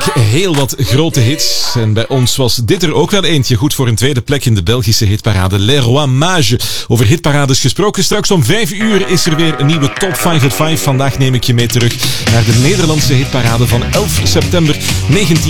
Heel wat grote hits. En bij ons was dit er ook wel eentje. Goed voor een tweede plek in de Belgische hitparade. Les Rois Mages. Over hitparades gesproken. Straks om 5 uur is er weer een nieuwe Top 5 at 5. Vandaag neem ik je mee terug naar de Nederlandse hitparade van 11 september 19